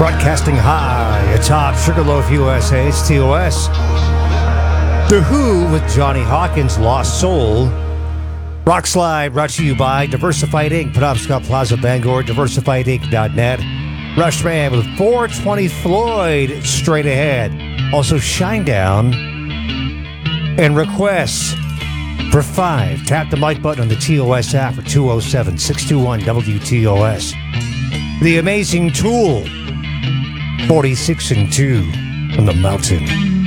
Broadcasting high atop Sugarloaf, USA, it's TOS. The Who with Johnny Hawkins' Lost Soul. Rock Slide brought to you by Diversified Inc., Penobscot Plaza, Bangor, diversifiedinc.net. Rushman with 420 Floyd straight ahead. Also Shinedown and requests for 5. Tap the mic button on the TOS app for 207-621-WTOS. The Amazing Tool, 46 and 2 on the mountain.